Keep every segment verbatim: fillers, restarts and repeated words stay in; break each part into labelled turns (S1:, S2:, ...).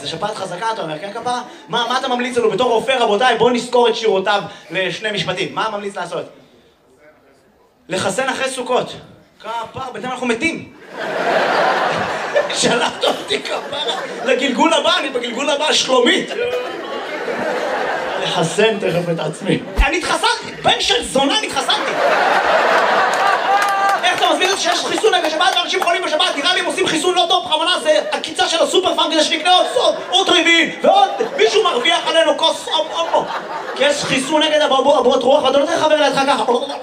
S1: שפעת חזקה, אתה אומר, כן כפרה? מה, מה אתה ממליץ לנו בתור רופא, רבותיי? בואו נזכור את שירותיו לשני משפטים. מה ממליץ לעשות? לחסן אחרי סוכות. כפרה, בינתיים אנחנו מתים. שלחת אותי כפרה לגלגול הבא, אני בגלגול הבא שלומית. לחסן תכף את עצמי. אני התחסנתי, בן של זונה התחסנתי. איך אתה מסביר את זה שיש חיסון נגד שפעת ואנשים חולים בשפעת? נראה לי הם עושים חיסון לא טוב, בכוונה זה הקיצה של הסופר פארם כדי שנקנה עוד סוד, עוד רביעי, ועוד מישהו מרוויח עלינו כוס אומו. כי יש חיסון נגד אבעבועות רוח ואתה לא צריך לחבר לידך ככה.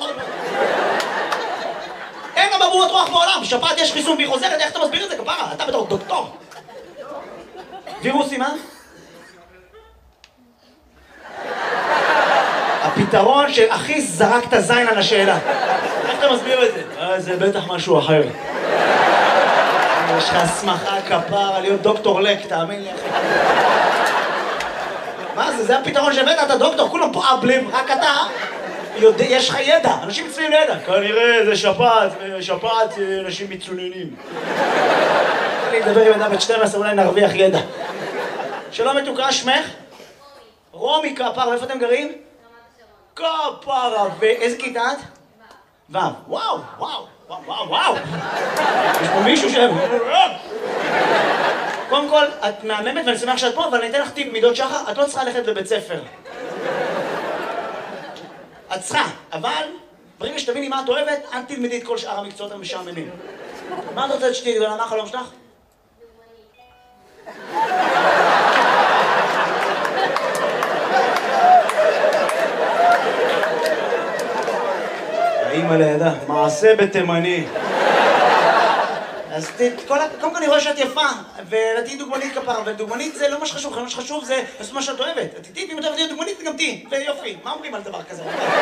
S1: אין אבעבועות רוח בעולם, בשפעת יש חיסון והיא חוזרת, איך אתה מסביר את זה כפרה? אתה בתור דוקטור. וירוסים, אה? הפתרון שהכי זרקת זין על השאלה. איך אתה מסביר את זה? אה, זה בטח משהו אחר. יש לך הסמכה כפרה להיות דוקטור לק, תאמין לי אחי. מה זה? זה הפתרון שהבאת, אתה דוקטור, כולם פה אבלים, רק אתה יודע, יש לך ידע, אנשים מצויים לידע. כנראה זה שפעת, שפעת אנשים מצוננים. אני אדבר עם ידע בת שתים עשרה, אולי נרוויח ידע. שלום מתוקה, שמך? רומי כפרה, איפה אתם גרים? כפרה, ואיזה כיתה את? וו. וואו, וואו, וואו, וואו. יש פה מישהו ש... קודם כל, את מהממת ואני שמח שאת פה, אבל אני אתן לך טיפ מידות שחר, את לא צריכה ללכת לבית ספר. את צריכה, אבל ברגע שתביני מה את אוהבת, אל תלמדי את כל שאר המקצועות המשעממים. מה את רוצה שתהיי גדולה? מה החלום שלך? האמא לידה, מעשה בתימני. אז קודם כל אני רואה שאת יפה, ותהיי דוגמנית כפרה, ודוגמנית זה לא מה שחשוב, מה שחשוב זה לעשות מה שאת אוהבת. תהיי, ואם את אוהבת להיות דוגמנית, גם תהיי, ויופי. מה אומרים על דבר כזה?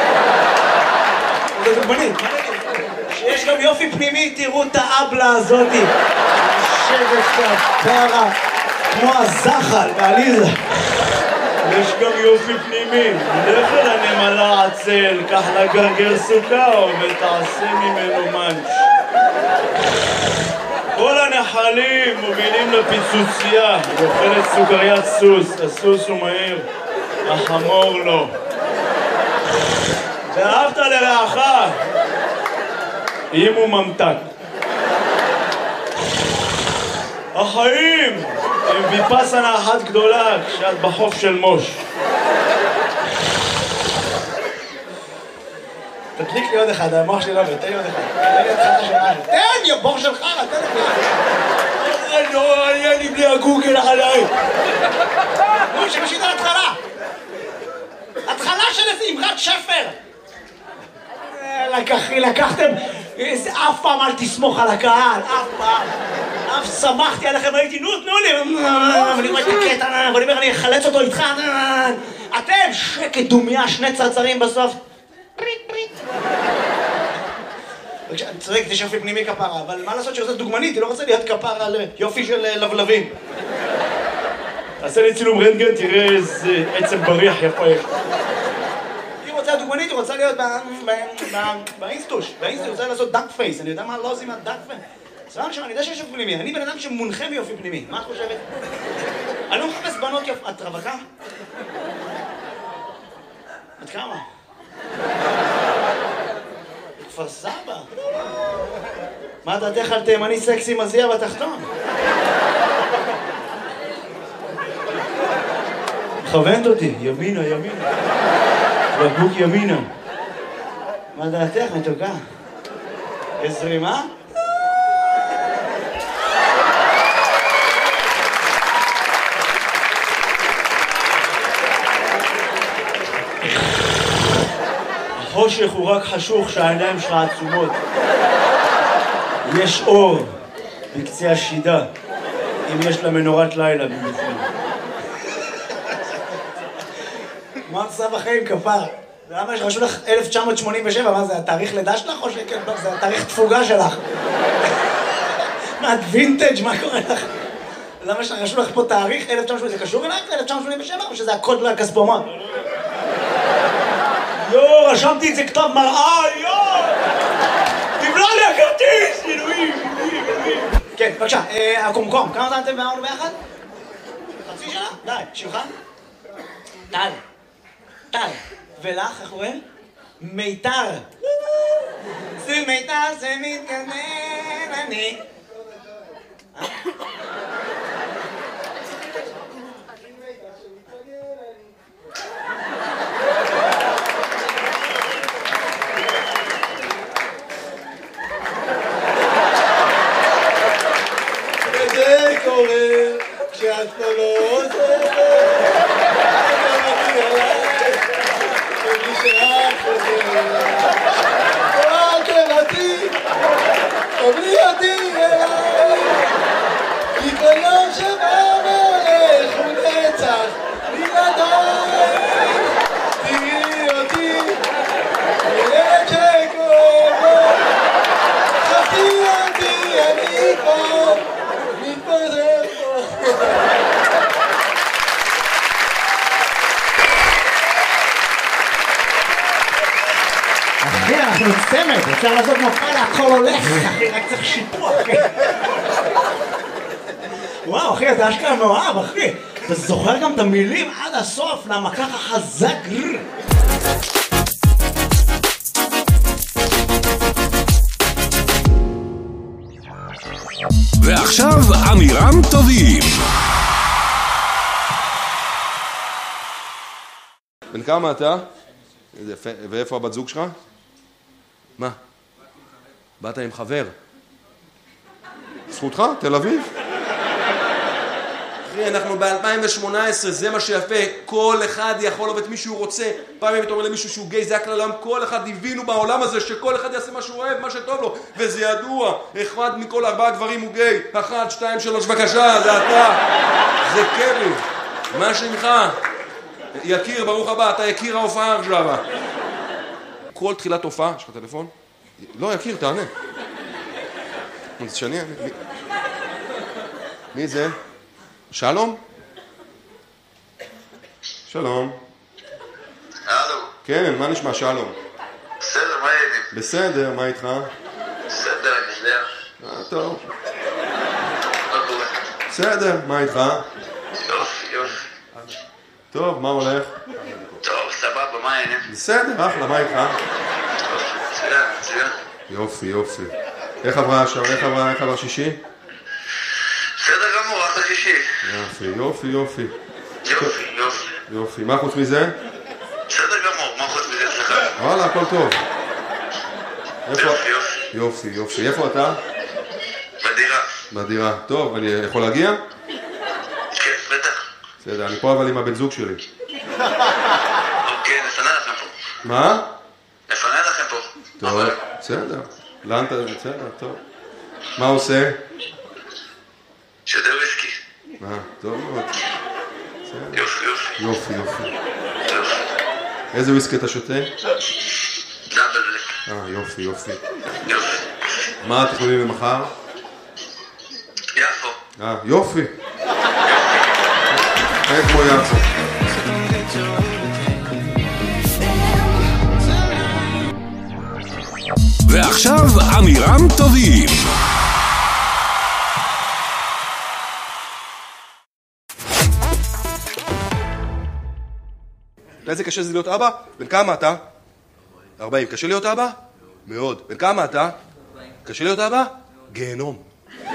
S1: זה דוגמנית. שיש גם יופי פנימי, תראו את האבלה הזאתי. שבט כפרה, כמו הזחל בעליזה. יש גם יופי פנימי, לך אל הנמלה עצל, קח לה גרגר סוכר ותעשה ממנו מנש. כל הנחלים מובילים לפיצוצייה, היא אוכלת סוכריית סוס, הסוס הוא מהיר, החמור לא. ואהבת לרעך, אם הוא ממתק. החיים הם ויפאסנה אחת גדולה כשאת בחוף של מוש. תדליק לי עוד אחד, המוח שלי לא עובד, תן לי עוד אחד. תן לי עוד אחד, תן לי, בור שלך, תן לי. לא, אין לי בלי הגוגל עליי. נו, שמשית על התחלה. התחלה של איזה אמרת שפר. לקחי, לקחתם, אף פעם אל תסמוך על הקהל, אף פעם. אף שמחתי עליכם, הייתי, נו, תנו לי. ואני רואה את הקטע, ואני אומר, אני אחלץ אותו איתך. אתם, שקט דומיה, שני צרצרים בסוף. פריט, פריט. אני צודק, יש יופי פנימי כפרה, אבל מה לעשות שעושה דוגמנית? היא לא רוצה להיות כפרה על יופי של לבלבים. תעשה לי צילום רנטגן, תראה איזה עצם בריח יפה יש. היא רוצה דוגמנית, היא רוצה להיות באינסטוש. באינסטוש היא רוצה לעשות דאק פייס, אני יודע מה לא עושים מהדאק פייס. סבבה שם, אני יודע שיש יופי פנימי, אני בן אדם שמונחה מיופי פנימי, מה את חושבת? אני לא מחפש בנות יופי, את רווקה? את כמה? כפר סבא. מה דעתך על תימני סקסי מזיע בתחתון? מכוונת אותי, ימינה, ימינה. בקבוק ימינה. מה דעתך, מתוקה? יש זרימה? החושך הוא רק חשוך שהעיניים שלך עצומות. יש אור בקצה השידה, אם יש לה מנורת לילה במיוחד. מה מצב החיים כפר? למה שרשו לך אלף תשע מאות שמונים ושבע? מה זה, התאריך לידה שלך או שכן? זה התאריך תפוגה שלך. מה, את וינטג'? מה קורה לך? למה שרשו לך פה תאריך אלף תשע מאות שמונים ושבע? זה קשור אלייך אלף תשע מאות שמונים ושבע או שזה הקוד לכספומט? יו, רשמתי את זה כתב מראה, יו! תבלע לי הכרטיס! אלוהים, אלוהים, אלוהים. כן, בבקשה, הקומקום, כמה זמן אתם ואמרנו ביחד? חצי שנה? די, שלך? טל. טל. ולך, איך קוראים? מיתר. זה מיתר, זה מתגנן, אני.
S2: וזה קורה כשאת פה לא עוזרת, אתה מגיע אליי, ומי שאת חוזרת, אל תבטי, תבלי אותי אליי, כי כל יום שבא והולך הוא נצח בלעדיי, תראי אותי, ילד שכואב לו, חפי אותי, אני פה, מתפזר פה.
S1: אחי, אנחנו צמד, אפשר לעשות מופע להכל הולך, אחי, רק צריך שיפוע, אחי. וואו, אחי, אתה אשכרה מאוהב, אחי. אתה זוכר גם את המילים עד הסוף, למה ככה חזק.
S3: ועכשיו אמירם טובים.
S4: בן כמה אתה? ואיפה הבת זוג שלך? מה? באת עם חבר? זכותך? תל אביב? אחי, אנחנו ב-אלפיים ושמונה עשרה, זה מה שיפה. כל אחד יכול לעבוד את מי שהוא רוצה. פעם אם אתה אומר למישהו שהוא גיי, זה הכלל העולם. כל אחד הבינו בעולם הזה שכל אחד יעשה מה שהוא אוהב, מה שטוב לו. וזה ידוע. אחד מכל ארבעה גברים הוא גיי. אחת, שתיים, שלוש, בבקשה, זה אתה. זה קרי. מה שמך? יקיר, ברוך הבא, אתה יקיר ההופעה עכשיו. כל תחילת הופעה, יש לך טלפון? לא, יקיר, תענה. זה שאני... מי זה? שלום? שלום.
S5: הלו.
S4: כן, מה נשמע שלום?
S5: בסדר, מה העניינים?
S4: בסדר, מה איתך?
S5: בסדר, אני יודע.
S4: אה, טוב.
S5: מה קורה?
S4: בסדר, מה איתך?
S5: יופי, יופי.
S4: טוב, מה הולך?
S5: טוב, סבבה, מה העניינים?
S4: בסדר, אחלה, מה איתך?
S5: יופי, מצוין, מצוין.
S4: יופי, יופי. איך עברה השעה? איך עברה, איך עברה שישי?
S5: בסדר גמור, אחלה שישי.
S4: יופי, יופי, יופי.
S5: יופי, יופי.
S4: יופי, מה חוץ מזה?
S5: בסדר גמור, מה חוץ מזה אצלך?
S4: וואלה, הכל טוב. איפה?
S5: יופי, יופי.
S4: יופי, יופי. איפה אתה?
S5: בדירה.
S4: בדירה. טוב, אני יכול להגיע?
S5: כן, בטח.
S4: בסדר, אני פה אבל עם הבן זוג שלי.
S5: אוקיי, נפנה לכם פה.
S4: מה?
S5: נפנה לכם פה.
S4: טוב, בסדר. לאן אתה... בסדר, טוב. מה עושה?
S5: שותה וויסקי.
S4: אה, טוב מאוד.
S5: יופי, יופי.
S4: יופי, יופי.
S5: יופי.
S4: איזה וויסקי אתה שותה?
S5: דאבל בלק.
S4: אה, יופי, יופי.
S5: יופי.
S4: מה התכנונים למחר?
S5: יפו.
S4: אה, יופי. איך כמו יפו.
S3: ועכשיו אמירם טובים.
S4: איזה קשה זה להיות אבא? בן כמה אתה? ארבעים. קשה להיות אבא? מאוד. בן כמה אתה? קשה להיות אבא? גיהנום. אתה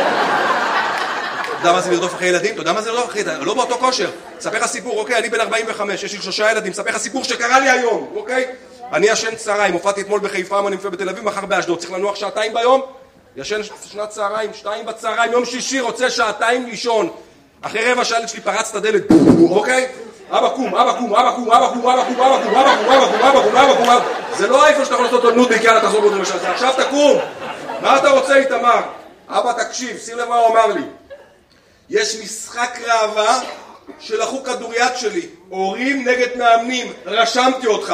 S4: יודע מה זה לרדוף אחרי ילדים? אתה יודע מה זה לרדוף אחרי ילדים? לא באותו כושר. ספר לך סיפור, אוקיי? אני בן ארבעים וחמש, יש לי שלושה ילדים. ספר לך סיפור שקרה לי היום, אוקיי? אני ישן צהריים, הופעתי אתמול בחיפה, אני מופיע בתל אביב, מחר באשדוד. צריך לנוח שעתיים ביום? ישן שנת צהריים, שתיים בצהריים, יום שישי רוצה שעתיים לישון. אחרי רבע שעה שלי פרץ את הדלת, אוקיי? אבא קום, אבא קום, אבא קום, אבא קום, אבא קום, אבא קום, אבא קום, אבא קום, אבא קום, אבא קום, אבא קום. זה לא איפה שאתה יכול לעשות אותו נודניק, יאללה תחזור בודרים שלך. עכשיו תקום. מה אתה רוצה איתמר? אבא תקשיב, שים לב מה הוא אמר לי. יש משחק ראווה שלחו כדוריד שלי, הורים נגד מאמנים, רשמתי אותך.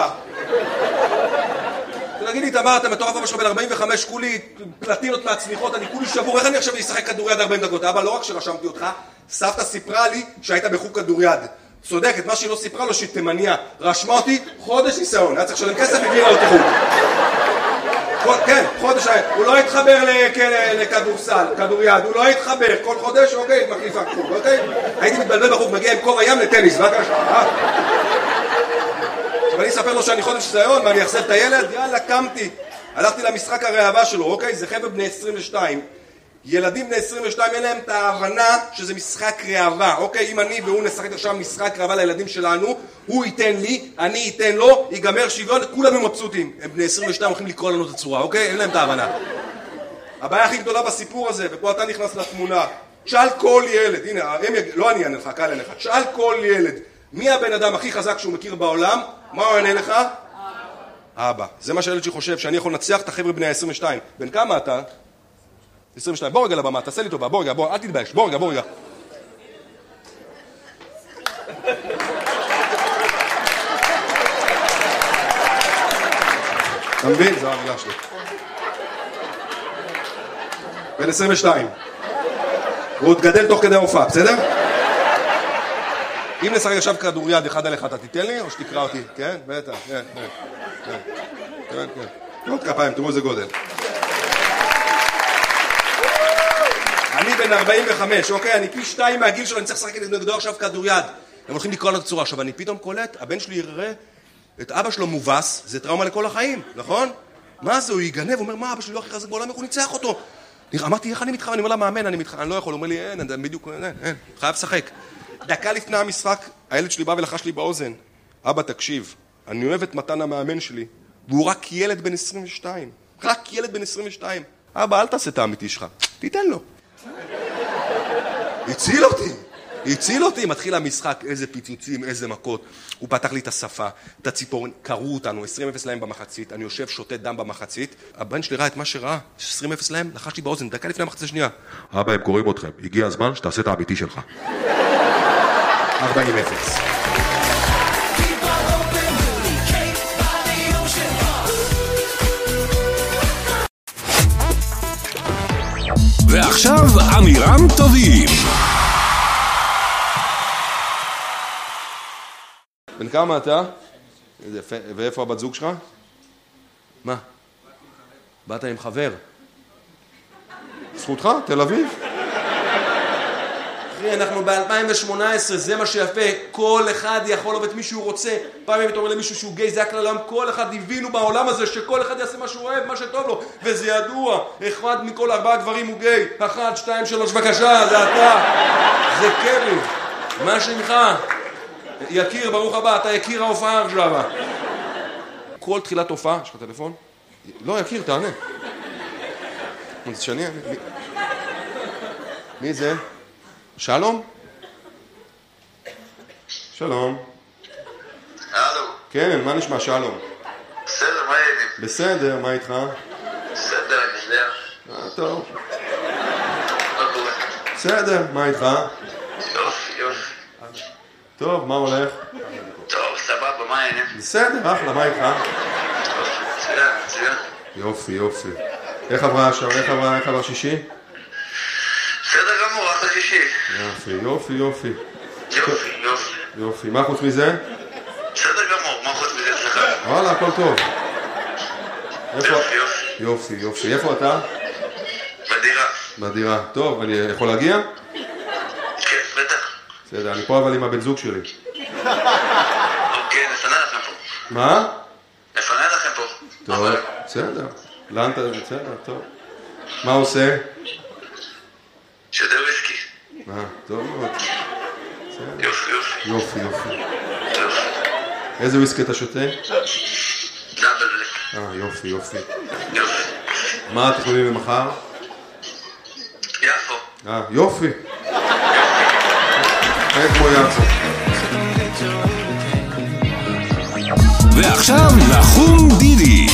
S4: תגיד לי, תמר, אתה מטורף, אבא שלך בן ארבעים וחמש, כולי פלטינות מהצמיחות, אני כולי שבור, איך אני עכשיו אשחק כדוריד ארבעים דקות? אבא, לא רק שרשמתי אותך, סבתא סיפרה לי שהיית בחוג כדוריד. צודקת, מה שהיא לא סיפרה לו שהיא תימניה. רשמה אותי חודש ניסיון, היה צריך לשלם כסף, הגיעה אותי חוג. כן, חודש, הוא לא התחבר לכדורסל, כדוריד, הוא לא התחבר, כל חודש, אוקיי, מחליף החוג, אוקיי? הייתי מתבלבל בחוג, מגיע עם קור הים לטניס, מה קרה? עכשיו אני אספר לו שאני חודש סיון, ואני אחשף את הילד, יאללה, קמתי. הלכתי למשחק הראווה שלו, אוקיי? זה חבר'ה בני עשרים ושתיים. ילדים בני עשרים ושתיים, אין להם את ההבנה שזה משחק ראווה, אוקיי? אם אני והוא נשחק עכשיו משחק ראווה לילדים שלנו, הוא ייתן לי, אני ייתן לו, ייגמר שוויון, כולם הם מבסוטים. הם בני עשרים ושתיים הולכים לקרוא לנו את הצורה, אוקיי? אין להם את ההבנה. הבעיה הכי גדולה בסיפור הזה, ופה אתה נכנס לתמונה, תשאל כל ילד, הנה, הם יג... לא אני אענה לך, קל אליך, תשאל כל ילד, מי הבן אדם הכי חזק שהוא מכיר בעולם? מה הוא יענה לך? אבא. זה מה שהילד שלי חושב, שאני יכול לנצח את החבר'ה בני ה-עשרים ושתיים. בן כמה אתה? עשרים ושתיים. בוא רגע לבמה, תעשה לי טובה, בוא רגע, בוא, אל תתבייש, בוא רגע, בוא רגע. אתה מבין? זו המילה שלי. בן עשרים ושתיים. הוא תגדל תוך כדי הופעה, בסדר? אם נשחק עכשיו כדוריד אחד על אחד, אתה תיתן לי או שתקרא אותי? כן? בטח, כן, כן, כן, כן, כן. תראו את כפיים, תראו איזה גודל. אני בן ארבעים וחמש, אוקיי? אני פי שתיים מהגיל שלו, אני צריך לשחק נגדו עכשיו כדוריד. הם הולכים לקרוא לו את הצורה. עכשיו, אני פתאום קולט, הבן שלי יראה את אבא שלו מובס, זה טראומה לכל החיים, נכון? מה זה? הוא יגנב, הוא אומר, מה, אבא שלי לא הכי חזק בעולם, איך הוא ניצח אותו? אמרתי, איך אני מתחרם? אני אומר לה, מאמן, אני מתחרם, אני לא יכול. הוא אומר לי, אין, אני בדיוק, אין, אין, חייב לשחק. דקה לפני המשחק, הילד שלי בא ולחש לי באוזן, אבא, תקשיב, אני אוהב את מתן המאמן שלי, והוא רק ילד בן עשרים ושתיים. רק ילד בן עשרים ושתיים. אבא, אל תעשה את האמיתי שלך. תיתן לו. הציל אותי. הציל אותי. מתחיל המשחק, איזה פיצוצים, איזה מכות. הוא פתח לי את השפה, את הציפורן, קראו אותנו, עשרים אפס להם במחצית, אני יושב, שותה דם במחצית. הבן שלי ראה את מה שראה, עשרים אפס להם, לחש לי באוזן, דקה לפני המחצית השנייה. אבא, הם קוראים אתכם. הגיע הזמן שתעשה את האמיתי שלך. ארבעים אפס.
S3: ועכשיו אמירם טובים.
S4: בן כמה אתה? ואיפה הבת זוג שלך? מה? באת עם חבר? זכותך? תל אביב? אחי, אנחנו ב-אלפיים ושמונה עשרה, זה מה שיפה, כל אחד יכול לעבוד את מי שהוא רוצה. פעם אם אתה אומר למישהו שהוא גיי, זה הכלל העולם, כל אחד הבינו בעולם הזה שכל אחד יעשה מה שהוא אוהב, מה שטוב לו, וזה ידוע, אחד מכל ארבעה גברים הוא גיי, אחת, שתיים, שלוש, בבקשה, זה אתה, זה קרי, מה שמך? יקיר, ברוך הבא, אתה יקיר ההופעה עכשיו. כל תחילת הופעה, יש לך טלפון? לא, יקיר, תענה. זה שאני, מי זה? שלום? שלום.
S5: הלו.
S4: כן, מה נשמע שלום?
S5: בסדר, מה העניינים?
S4: בסדר, מה איתך?
S5: בסדר, אני יודע.
S4: אה, טוב.
S5: מה קורה?
S4: בסדר, מה איתך?
S5: יופי, יופי.
S4: טוב, מה הולך?
S5: טוב, סבבה, מה העניינים?
S4: בסדר, אחלה, מה איתך?
S5: מצוין, מצוין.
S4: יופי, יופי. איך עברה השעה? איך עברה, איך עברה שישי?
S5: בסדר גמור, אחלה שישי.
S4: יופי, יופי, יופי.
S5: יופי, יופי.
S4: יופי, מה חוץ מזה?
S5: בסדר גמור, מה חוץ מזה אצלך?
S4: וואלה, הכל טוב.
S5: יופי, יופי.
S4: יופי, יופי. איפה אתה?
S5: בדירה.
S4: בדירה. טוב, אני יכול להגיע?
S5: כן, בטח.
S4: בסדר, אני פה אבל עם הבן זוג שלי.
S5: אוקיי, נפנה לכם פה.
S4: מה?
S5: נפנה לכם פה.
S4: טוב, בסדר. לאן אתה... בסדר, טוב. מה הוא עושה?
S5: שותה וויסקי.
S4: אה, טוב מאוד.
S5: יופי, יופי.
S4: יופי, יופי.
S5: יופי.
S4: איזה וויסקי אתה שותה?
S5: דאבל בלק.
S4: אה, יופי, יופי.
S5: יופי.
S4: מה התכנונים למחר?
S5: יפו.
S4: אה, יופי. אין כמו יפו.
S3: ועכשיו נחום דידי.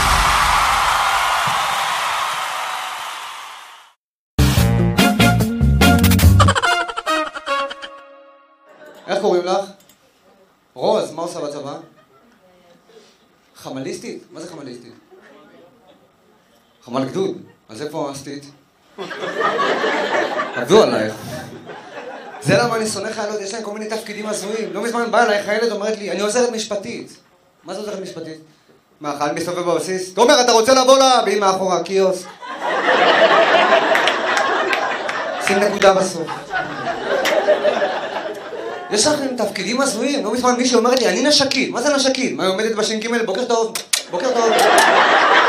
S6: איך קוראים לך? רוז, מה עושה בצבא? חמליסטית? מה זה חמליסטית? חמל גדוד? אז איפה עשתית? עבדו עלייך. זה למה אני שונא חיילות, יש להם כל מיני תפקידים הזויים. לא מזמן בא אליי חיילת אומרת לי, אני עוזרת משפטית. מה זה עוזרת משפטית? מה, חייל מסתובב בבסיס? תומר, אתה רוצה לבוא לה? והיא מאחורה, קיוסק. שים נקודה בסוף. יש לכם תפקידים הזויים, לא מזמן מישהו אומרת לי, אני נשקית. מה זה נשקית? מה, היא עומדת בש"ג? בוקר טוב. בוקר טוב.